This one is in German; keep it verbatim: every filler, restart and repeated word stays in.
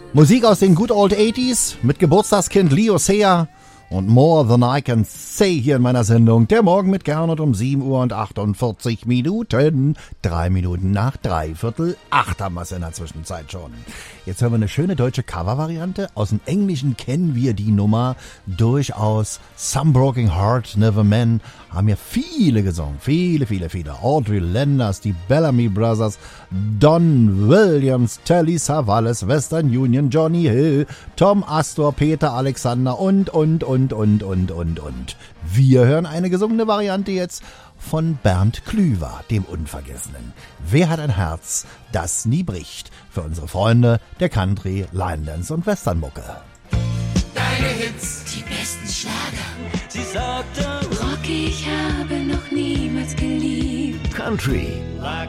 Musik aus den Good Old achtziger mit Geburtstagskind Leo Sayer und More Than I Can Say hier in meiner Sendung. Der Morgen mit Gernot um sieben Uhr und achtundvierzig Minuten. Drei Minuten nach dreiviertel acht haben wir es in der Zwischenzeit schon. Jetzt hören wir eine schöne deutsche Covervariante. Aus dem Englischen kennen wir die Nummer durchaus. Some Broken Heart, Never Man haben ja viele gesungen. Viele, viele, viele. Audrey Landers, die Bellamy Brothers, Don Williams, Telly Savalas, Western Union, Johnny Hill, Tom Astor, Peter Alexander und, und, und, und, und, und, und. Wir hören eine gesungene Variante jetzt von Bernd Klüver, dem Unvergessenen. Wer hat ein Herz, das nie bricht? Für unsere Freunde der Country, Line Dance und Westernmucke. Deine Hits, die besten Schlager. Sie sagte, Rocky, ich habe noch niemals geliebt. Country, like